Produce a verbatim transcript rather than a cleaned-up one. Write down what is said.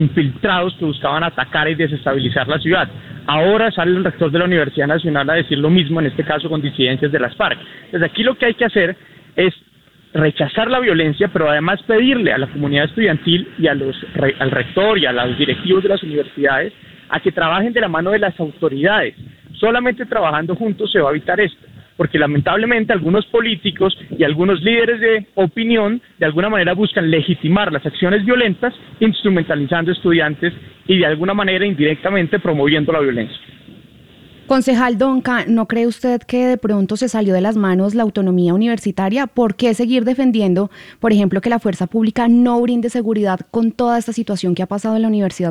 infiltrados que buscaban atacar y desestabilizar la ciudad. Ahora sale el rector de la Universidad Nacional a decir lo mismo, en este caso con disidencias de las FARC. Desde aquí lo que hay que hacer es rechazar la violencia, pero además pedirle a la comunidad estudiantil y a los, al rector y a los directivos de las universidades a que trabajen de la mano de las autoridades. Solamente trabajando juntos se va a evitar esto, porque lamentablemente algunos políticos y algunos líderes de opinión de alguna manera buscan legitimar las acciones violentas, instrumentalizando estudiantes y de alguna manera indirectamente promoviendo la violencia. Concejal Donca, ¿no cree usted que de pronto se salió de las manos la autonomía universitaria? ¿Por qué seguir defendiendo, por ejemplo, que la fuerza pública no brinde seguridad con toda esta situación que ha pasado en la universidad